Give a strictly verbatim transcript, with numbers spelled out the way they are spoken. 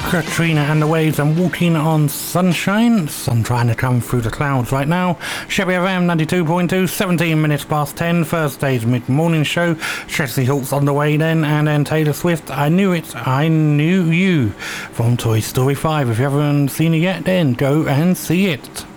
Katrina and the Waves and Walking on Sunshine. Sun trying to come through the clouds right now. Chevy F M ninety-two point two, seventeen minutes past ten. Thursday's mid-morning show. Chelsea Hawks on the way then, and then Taylor Swift, I Knew It, I Knew You from Toy Story five. If you haven't seen it yet, then go and see it.